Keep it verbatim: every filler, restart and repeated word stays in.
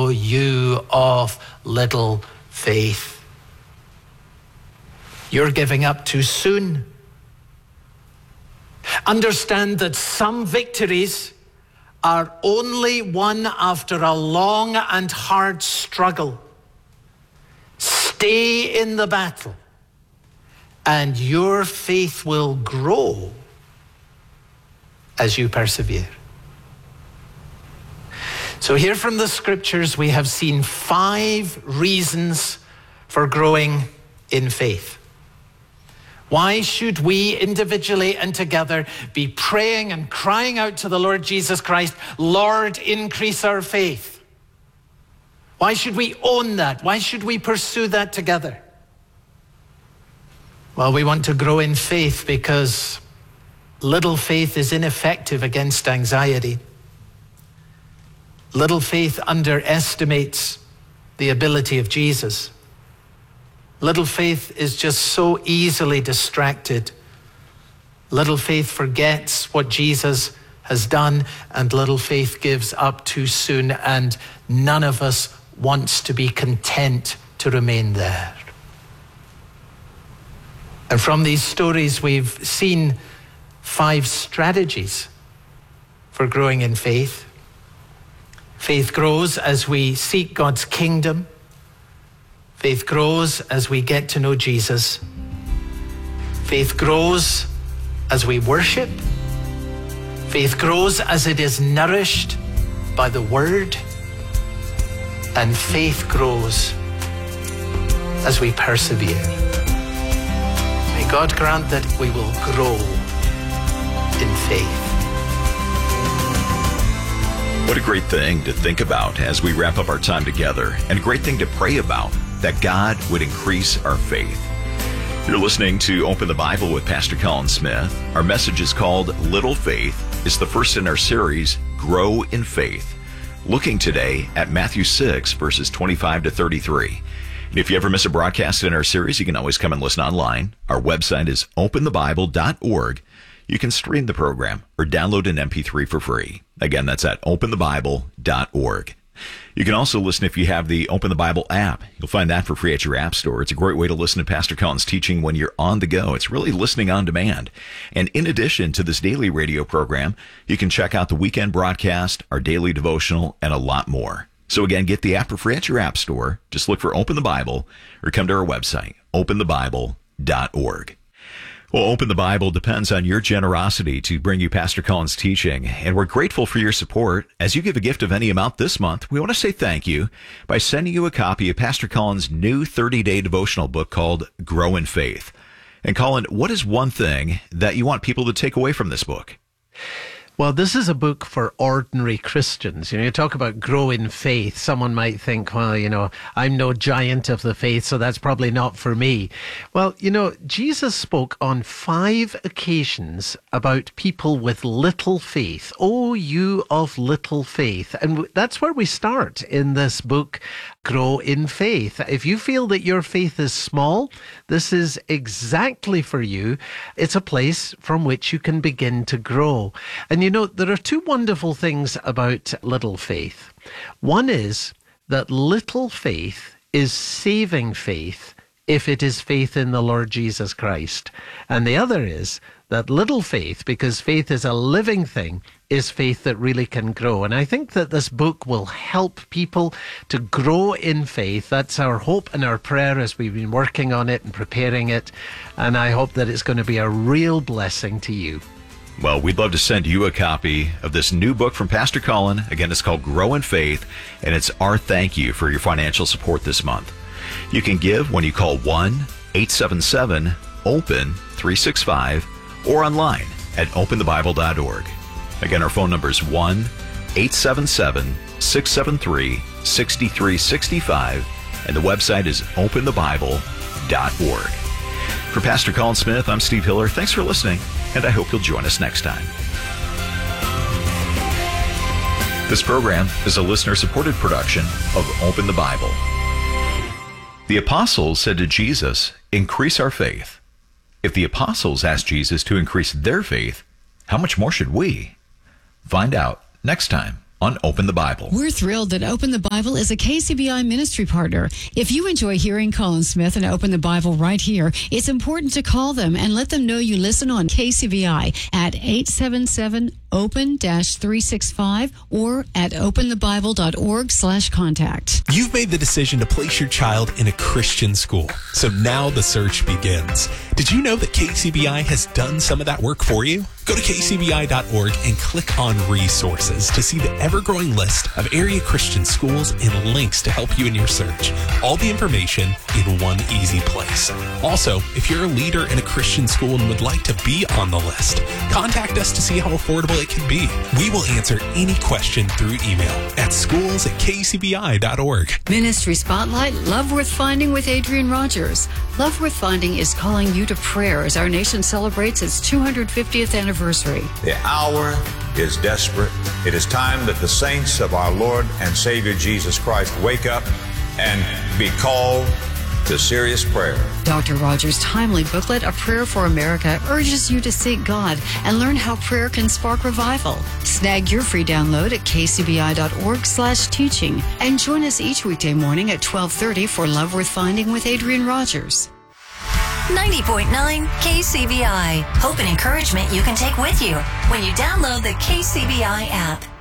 O you of little faith. You're giving up too soon. Understand that some victories are only won after a long and hard struggle. Stay in the battle, and your faith will grow as you persevere. So here from the scriptures, we have seen five reasons for growing in faith. Why should we individually and together be praying and crying out to the Lord Jesus Christ, Lord, increase our faith? Why should we own that? Why should we pursue that together? Well, we want to grow in faith because little faith is ineffective against anxiety. Little faith underestimates the ability of Jesus. Little faith is just so easily distracted. Little faith forgets what Jesus has done, and little faith gives up too soon, and none of us wants to be content to remain there. And from these stories, we've seen five strategies for growing in faith. Faith grows as we seek God's kingdom. Faith grows as we get to know Jesus. Faith grows as we worship. Faith grows as it is nourished by the word. And faith grows as we persevere. May God grant that we will grow in faith. What a great thing to think about as we wrap up our time together, and a great thing to pray about, that God would increase our faith. You're listening to Open the Bible with Pastor Colin Smith. Our message is called Little Faith. It's the first in our series, Grow in Faith, looking today at Matthew six, verses twenty-five to thirty-three. And if you ever miss a broadcast in our series, you can always come and listen online. Our website is open the bible dot org. You can stream the program or download an M P three for free. Again, that's at open the bible dot org. You can also listen if you have the Open the Bible app. You'll find that for free at your app store. It's a great way to listen to Pastor Colin's teaching when you're on the go. It's really listening on demand. And in addition to this daily radio program, you can check out the weekend broadcast, our daily devotional, and a lot more. So again, get the app for free at your app store. Just look for Open the Bible or come to our website, open the bible dot org. Well, Open the Bible depends on your generosity to bring you Pastor Colin's teaching, and we're grateful for your support. As you give a gift of any amount this month, we want to say thank you by sending you a copy of Pastor Colin's new thirty-day devotional book called Grow in Faith. And Colin, what is one thing that you want people to take away from this book? Well, this is a book for ordinary Christians. You know, you talk about grow in faith. Someone might think, well, you know, I'm no giant of the faith, so that's probably not for me. Well, you know, Jesus spoke on five occasions about people with little faith. Oh, you of little faith. And that's where we start in this book, Grow in Faith. If you feel that your faith is small, this is exactly for you. It's a place from which you can begin to grow. And you You know, there are two wonderful things about little faith. One is that little faith is saving faith if it is faith in the Lord Jesus Christ. And the other is that little faith, because faith is a living thing, is faith that really can grow. And I think that this book will help people to grow in faith. That's our hope and our prayer as we've been working on it and preparing it. And I hope that it's going to be a real blessing to you. Well, we'd love to send you a copy of this new book from Pastor Colin. Again, it's called Grow in Faith, and it's our thank you for your financial support this month. You can give when you call one eight seven seven open three six five or online at open the bible dot org. Again, our phone number is one eight seven seven six seven three six three six five, and the website is open the bible dot org. For Pastor Colin Smith, I'm Steve Hiller. Thanks for listening, and I hope you'll join us next time. This program is a listener-supported production of Open the Bible. The apostles said to Jesus, "Increase our faith." If the apostles asked Jesus to increase their faith, how much more should we? Find out next time on Open the Bible. We're thrilled that Open the Bible is a K C B I ministry partner. If you enjoy hearing Colin Smith and Open the Bible right here, it's important to call them and let them know you listen on K C B I at eight seven seven open three six five or at openthebible.org slash contact. You've made the decision to place your child in a Christian school, so now the search begins. Did you know that K C B I has done some of that work for you? Go to k c b i dot org and click on resources to see the ever-growing list of area Christian schools and links to help you in your search. All the information in one easy place. Also, if you're a leader in a Christian school and would like to be on the list, contact us to see how affordable it can be. We will answer any question through email at schools at k c b i dot org. Ministry Spotlight, Love Worth Finding with Adrian Rogers. Love Worth Finding is calling you to prayer as our nation celebrates its two hundred fiftieth anniversary. The hour is desperate. It is time that the saints of our Lord and Savior Jesus Christ wake up and be called to serious prayer. Doctor Rogers' timely booklet, A Prayer for America, urges you to seek God and learn how prayer can spark revival. Snag your free download at k c b i dot org slash teaching and join us each weekday morning at twelve thirty for Love Worth Finding with Adrian Rogers. ninety point nine K C B I. Hope and encouragement you can take with you when you download the K C B I app.